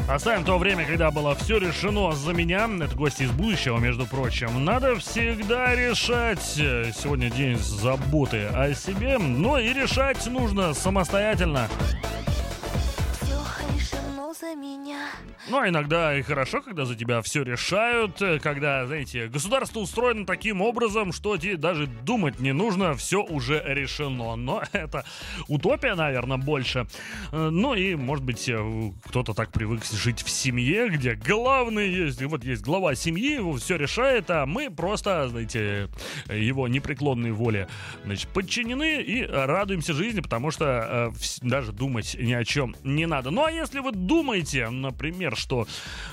Оставим то время, когда было все решено за меня. Это гости из будущего, между прочим. Надо всегда решать. Сегодня день заботы о себе. Но и решать нужно самостоятельно. За меня. Ну, а иногда и хорошо, когда за тебя все решают, когда, знаете, государство устроено таким образом, что тебе даже думать не нужно, все уже решено. Но это утопия, наверное, больше. Ну и, может быть, кто-то так привык жить в семье, где главный есть, вот есть глава семьи, все решает, а мы просто, знаете, его непреклонной воле, значит, подчинены и радуемся жизни, потому что даже думать ни о чем не надо. Ну, а если вы думаете, например, что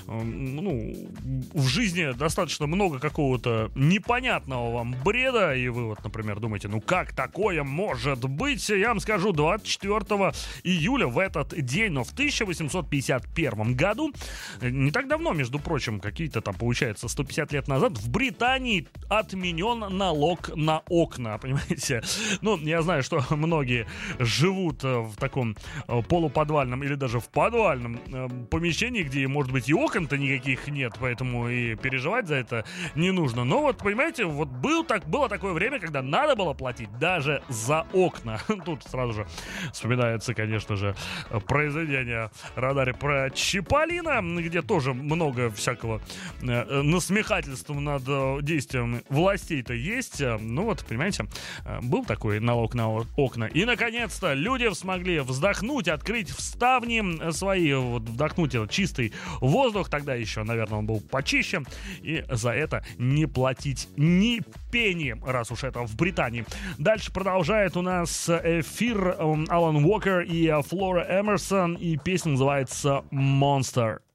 в жизни достаточно много какого-то непонятного вам бреда, и вы вот, например, думаете, ну как такое может быть? Я вам скажу, 24 июля в этот день, но в 1851 году, не так давно, между прочим, какие-то там, получается, 150 лет назад, в Британии отменен налог на окна, понимаете? Ну, я знаю, что многие живут в таком полуподвальном или даже в подвальном помещении, где, может быть, и окон-то никаких нет, поэтому и переживать за это не нужно. Но вот, понимаете, вот было такое время, когда надо было платить даже за окна. Тут сразу же вспоминается, конечно же, произведение Радари про Чиполлино, где тоже много всякого насмехательства над действиями властей-то есть. Ну вот, понимаете, был такой налог на окна. И, наконец-то, люди смогли вздохнуть, открыть ставни свои, вот, вдохнуть этот чистый воздух, тогда еще, наверное, он был почище, и за это не платить ни пени, раз уж это в Британии. Дальше продолжает у нас эфир Алан Уокер и Флора Эмерсон, и песня называется «Monster».